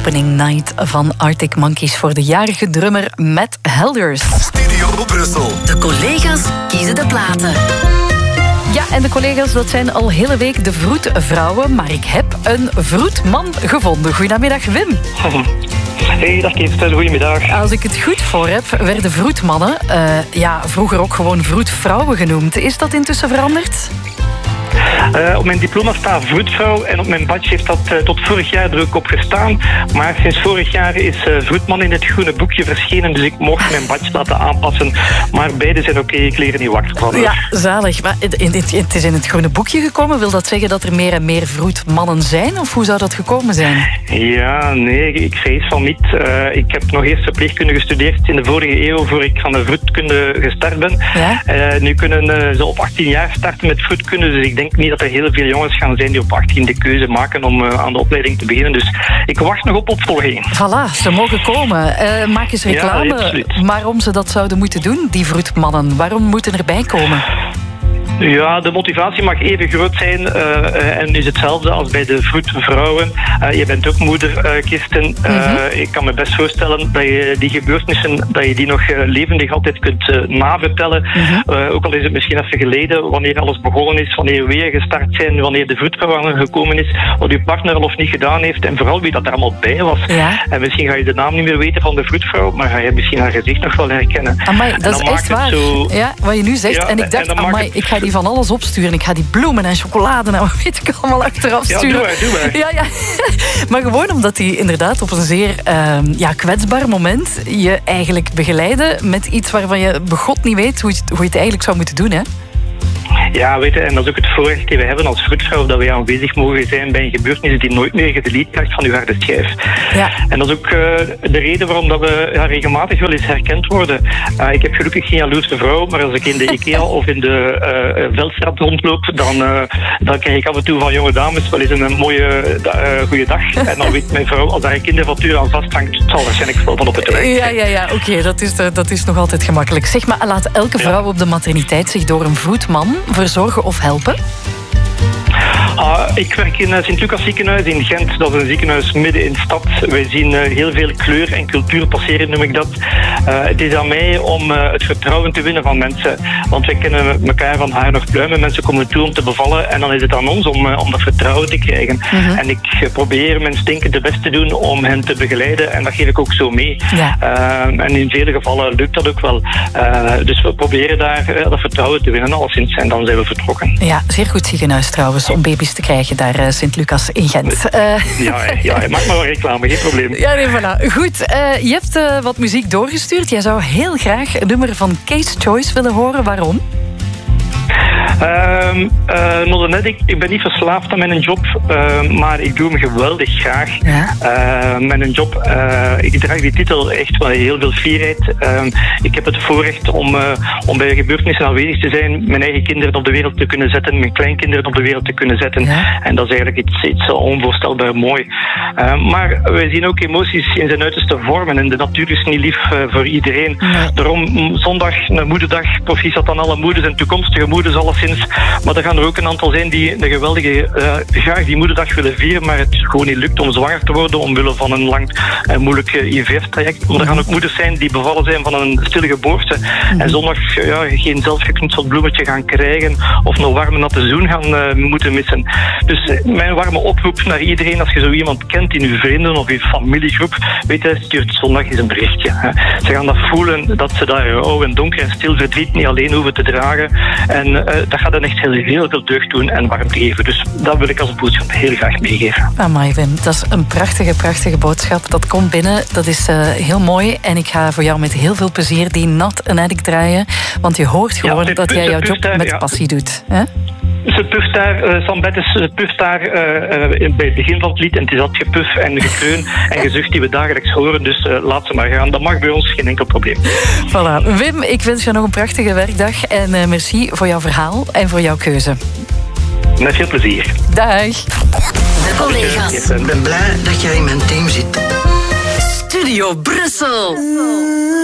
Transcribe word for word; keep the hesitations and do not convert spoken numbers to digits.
Opening Night van Arctic Monkeys voor de jarige drummer Matt Helders. Studio Brussel. De collega's kiezen de platen. Ja, en de collega's, dat zijn al hele week de vroedvrouwen, maar ik heb een vroedman gevonden. Goedemiddag, Wim. Hey, dag Kirsten, goedemiddag. Als ik het goed voor heb, werden vroedmannen uh, ja, vroeger ook gewoon vroedvrouwen genoemd. Is dat intussen veranderd? Uh, op mijn diploma staat vroedvrouw en op mijn badge heeft dat uh, tot vorig jaar er ook op gestaan. Maar sinds vorig jaar is uh, vroedman in het groene boekje verschenen, dus ik mocht mijn badge laten aanpassen. Maar beide zijn oké, ik leer er niet wakker van. Ja, zalig. Maar het is in het groene boekje gekomen. Wil dat zeggen dat er meer en meer vroedmannen zijn? Of hoe zou dat gekomen zijn? Ja, nee, ik vrees van niet. Uh, ik heb nog eerst verpleegkunde gestudeerd in de vorige eeuw, voor ik van de vroedkunde gestart ben. Ja? Uh, nu kunnen uh, ze op achttien jaar starten met vroedkunde, dus ik denk niet dat er heel veel jongens gaan zijn die op achttien de keuze maken om uh, aan de opleiding te beginnen. Dus ik wacht nog op opvolging. Voilà, ze mogen komen. Uh, maak eens reclame ja, waarom ze dat zouden moeten doen, die vroedmannen. Waarom moeten erbij komen? Ja, de motivatie mag even groot zijn uh, en is hetzelfde als bij de vroedvrouwen. Uh, je bent ook moeder, uh, Kirsten. Uh, mm-hmm. Ik kan me best voorstellen dat je die gebeurtenissen, dat je die nog uh, levendig altijd kunt uh, navertellen. Mm-hmm. Uh, ook al is het misschien even geleden, wanneer alles begonnen is, wanneer we weer gestart zijn, wanneer de vroedvrouw gekomen is, wat je partner al of niet gedaan heeft en vooral wie dat er allemaal bij was. Ja. En misschien ga je de naam niet meer weten van de vroedvrouw, maar ga je misschien haar gezicht nog wel herkennen. Amai, dat is echt waar. Zo... Ja, wat je nu zegt. Ja, en ik dacht, en amai, het... ik ga die van alles opsturen. Ik ga die bloemen en chocolade en wat weet ik allemaal achteraf sturen. Ja, doe maar, doe maar. Ja, ja. Maar gewoon omdat die inderdaad op een zeer uh, ja, kwetsbaar moment je eigenlijk begeleiden met iets waarvan je begot niet weet hoe je, hoe je het eigenlijk zou moeten doen, hè? Ja, weet je, en dat is ook het voorrecht dat we hebben als vroedvrouw, dat wij aanwezig mogen zijn bij een gebeurtenis die nooit meer gedelete krijgt van uw harde schijf. Ja. En dat is ook uh, de reden waarom dat we ja, regelmatig wel eens herkend worden. Uh, ik heb gelukkig geen jaloerse vrouw, maar als ik in de IKEA of in de uh, Veldstraat rondloop, dan, uh, dan krijg ik af en toe van jonge dames wel eens een mooie uh, goede dag. En dan weet mijn vrouw, als daar een kinderfactuur aan vasthangt, het zal waarschijnlijk wel van op het werk. Ja, ja, ja, oké, okay, dat, is, uh, dat is nog altijd gemakkelijk. Zeg maar, laat elke vrouw ja. op de materniteit zich door een vroedman verzorgen of helpen? Uh, ik werk in het Sint-Lucas ziekenhuis in Gent. Dat is een ziekenhuis midden in de stad. Wij zien uh, heel veel kleur en cultuur passeren, noem ik dat. Uh, het is aan mij om uh, het vertrouwen te winnen van mensen. Want wij kennen elkaar van haar nog pluimen. Mensen komen toe om te bevallen. En dan is het aan ons om, uh, om dat vertrouwen te krijgen. Mm-hmm. En ik uh, probeer mijn stinkende best te doen om hen te begeleiden. En dat geef ik ook zo mee. Ja. Uh, en in vele gevallen lukt dat ook wel. Uh, dus we proberen daar uh, dat vertrouwen te winnen, alleszins. En dan zijn we vertrokken. Ja, zeer goed ziekenhuis trouwens, om baby's te krijgen daar uh, Sint-Lucas in Gent. Uh... Ja, ja, maak maar wel reclame, geen probleem. Ja, nee, voilà. Goed, uh, je hebt uh, wat muziek doorgestuurd. Jij zou heel graag een nummer van Case Choice willen horen. Waarom? Um, uh, nog net, ik, ik ben niet verslaafd aan mijn job, uh, maar ik doe hem geweldig graag. Ja. Uh, mijn job, uh, ik draag die titel echt wel heel veel fierheid. Uh, ik heb het voorrecht om, uh, om bij gebeurtenissen aanwezig te zijn, mijn eigen kinderen op de wereld te kunnen zetten, mijn kleinkinderen op de wereld te kunnen zetten. Ja. En dat is eigenlijk iets, iets onvoorstelbaar mooi. Uh, maar wij zien ook emoties in zijn uiterste vormen en de natuur is niet lief uh, voor iedereen. Nee. Daarom zondag, een moederdag, proficiat aan alle moeders en toekomstige moeders, alleszins. Maar er gaan er ook een aantal zijn die de geweldige, uh, graag die moederdag willen vieren, maar het gewoon niet lukt om zwanger te worden omwille van een lang en uh, moeilijk uh, I V F-traject. Maar er gaan ook moeders zijn die bevallen zijn van een stille geboorte mm-hmm. en zondag uh, ja, geen zelfgeknutseld bloemetje gaan krijgen of een warme natte zoen gaan uh, moeten missen. Dus uh, mijn warme oproep naar iedereen, als je zo iemand kent in uw vrienden of uw familiegroep, weet je, stuurt zondag eens een berichtje. Hè. Ze gaan dat voelen, dat ze daar rouw en donker en stil verdriet niet alleen hoeven te dragen. En uh, dat gaat dan echt heel, heel veel deugd doen en warmte geven. Dus dat wil ik als boodschap heel graag meegeven. Amai, Wim, dat is een prachtige, prachtige boodschap. Dat komt binnen, dat is uh, heel mooi. En ik ga voor jou met heel veel plezier die Not an Addict draaien. Want je hoort gewoon ja, dat jij jouw job daar, met ja. passie doet. Hè? Ze puft daar, uh, Sam Bettes puft daar uh, uh, bij het begin van het lied. En het is dat gepuf en gekreun en gezucht die we dagelijks horen. Dus uh, laat ze maar gaan. Dat mag bij ons, geen enkel probleem. Voilà. Wim, ik wens je nog een prachtige werkdag. En uh, merci voor jouw verhaal en voor jouw keuze. Met veel plezier. Dag. De collega's. Ik ben blij dat jij in mijn team zit. Studio Brussel.